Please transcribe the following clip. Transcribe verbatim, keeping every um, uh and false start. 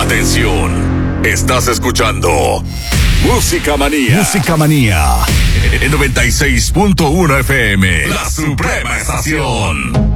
Atención, estás escuchando Música Manía. Música Manía. En noventa y seis punto uno F M, la suprema estación.